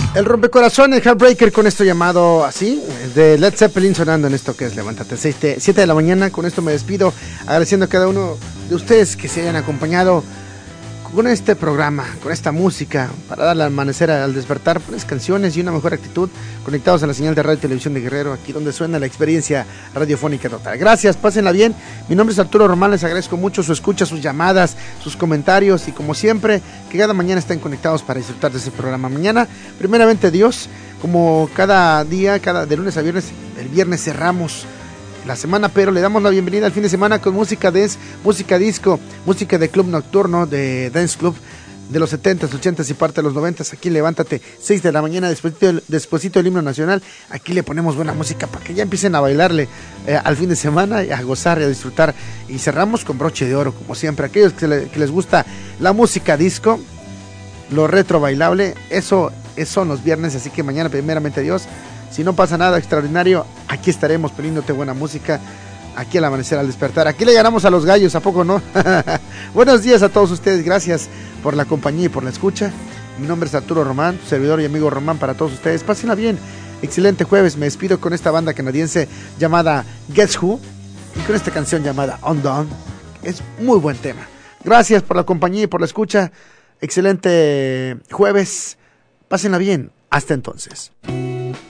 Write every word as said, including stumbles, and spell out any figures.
El rompecorazones, Heartbreaker, con esto llamado así, de Led Zeppelin, sonando en esto que es Levántate, siete de la mañana. Con esto me despido, agradeciendo a cada uno de ustedes que se hayan acompañado con este programa, con esta música, para darle al amanecer, al despertar, buenas canciones y una mejor actitud, conectados a la señal de radio y televisión de Guerrero, aquí donde suena la experiencia radiofónica total. Gracias, pásenla bien. Mi nombre es Arturo Román, les agradezco mucho su escucha, sus llamadas, sus comentarios, y como siempre, que cada mañana estén conectados para disfrutar de este programa. Mañana, primeramente Dios, como cada día, cada de lunes a viernes, el viernes cerramos la semana, pero le damos la bienvenida al fin de semana con música dance, música disco, música de club nocturno, de dance club de los setentas, ochentas y parte de los noventas. Aquí Levántate, seis de la mañana, despuésito, despuésito del himno nacional. Aquí le ponemos buena música para que ya empiecen a bailarle eh, al fin de semana, a gozar y a disfrutar. Y cerramos con broche de oro, como siempre. Aquellos que, le, que les gusta la música disco, lo retro bailable, eso, eso son los viernes. Así que mañana, primeramente Dios, si no pasa nada extraordinario, aquí estaremos poniéndote buena música, aquí al amanecer, al despertar. Aquí le ganamos a los gallos, ¿a poco no? Buenos días a todos ustedes, gracias por la compañía y por la escucha. Mi nombre es Arturo Román, servidor y amigo Román para todos ustedes. Pásenla bien, excelente jueves. Me despido con esta banda canadiense llamada Guess Who y con esta canción llamada Undone. Es muy buen tema. Gracias por la compañía y por la escucha. Excelente jueves. Pásenla bien. Hasta entonces.